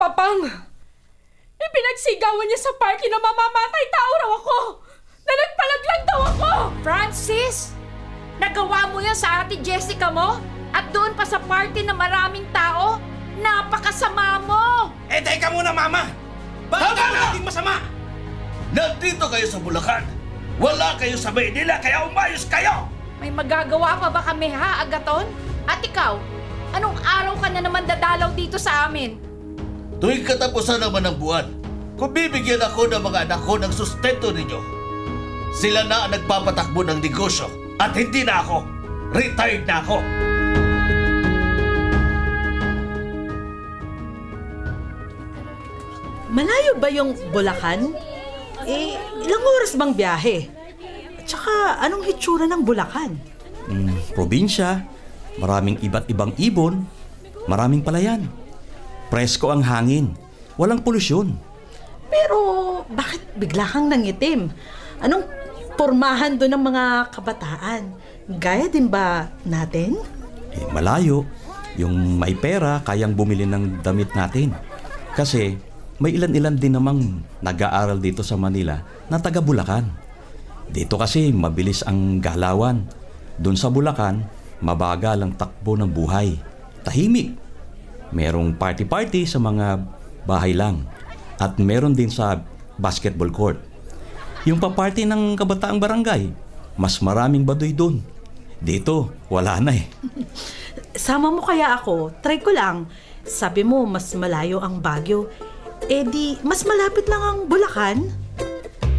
Papang, ipinagsigawan niya sa party na mamamatay tao raw ako! Na nagpalaglag daw ako! Francis! Nagawa mo yan sa ate Jessica mo? At doon pa sa party na maraming tao? Napakasama mo! Teka muna, Mama! Bakit Tama ang na! naging masama? Nandito kayo sa Bulacan. Wala kayo sa Maynila, kaya umayos kayo! May magagawa pa ba kami ha, Agaton? At ikaw, anong araw ka na naman dadalaw dito sa amin? Tuwing katapusan naman ng buwan, kung bibigyan ako ng mga anak ko ng sustento ninyo, sila na ang nagpapatakbo ng negosyo at hindi na ako. Retired na ako. Malayo ba yung Bulacan? Ilang oras bang biyahe? At saka, anong hitsura ng Bulacan? Probinsya, maraming iba't ibang ibon, maraming palayan. Presko ang hangin, walang polusyon. Pero, bakit bigla kang nangitim? Anong pormahan doon ng mga kabataan? Gaya din ba natin? Malayo, yung may pera kayang bumili ng damit natin. Kasi may ilan-ilan din namang nag-aaral dito sa Manila na taga Bulacan. Dito kasi mabilis ang galawan. Doon sa Bulacan, mabagal ang takbo ng buhay. Tahimik. Merong party-party sa mga bahay lang. At meron din sa basketball court. Yung pa-party ng kabataang barangay, mas maraming baduy doon. Dito, wala na eh. Sama mo kaya ako? Try ko lang. Sabi mo, mas malayo ang Baguio. Di, mas malapit lang ang Bulacan?